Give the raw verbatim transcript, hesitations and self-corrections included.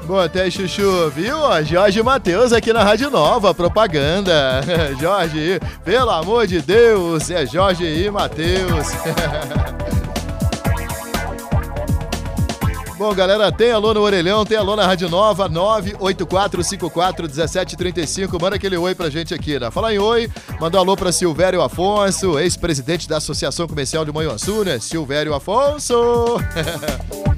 Botei chuchu, viu? Ó, Jorge Matheus aqui na Rádio Nova, propaganda. Jorge, pelo amor de Deus, é Jorge e Matheus. Bom, galera, tem alô no Orelhão, tem alô na Rádio Nova, nove oito quatro cinco quatro um sete três cinco. Manda aquele oi pra gente aqui, né? Fala em oi, manda um alô pra Silvério Afonso, ex-presidente da Associação Comercial de Manhuaçu, né? Silvério Afonso.